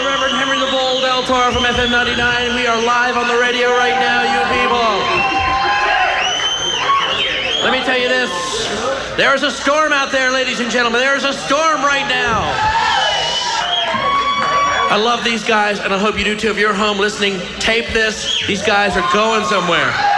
Reverend Henry the Bull Del Toro from FM 99. We are live on the radio right now, you people. Let me tell you this. There is a storm out there, ladies and gentlemen. There is a storm right now. I love these guys, and I hope you do too. If you're home listening, tape this. These guys are going somewhere.